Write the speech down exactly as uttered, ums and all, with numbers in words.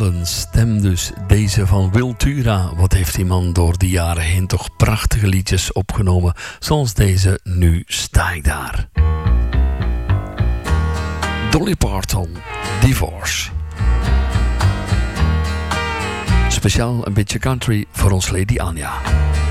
Wel een stem dus, deze van Wiltura. Wat heeft die man door de jaren heen toch prachtige liedjes opgenomen. Zoals deze Nu sta ik daar. Dolly Parton, Divorce. Speciaal een beetje country voor ons Lady Anja.